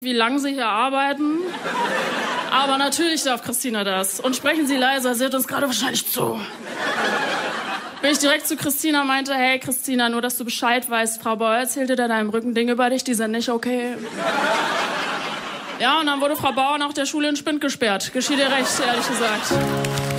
wie lange Sie hier arbeiten. Aber natürlich darf Christina das. Und sprechen Sie leiser, sie hört uns gerade wahrscheinlich zu. Bin ich direkt zu Christina, meinte, hey Christina, nur dass du Bescheid weißt, Frau Bauer erzählte da deinem Rücken Dinge über dich, die sind nicht okay. Ja, und dann wurde Frau Bauer nach der Schule in Spind gesperrt. Geschieht ihr recht, ehrlich gesagt.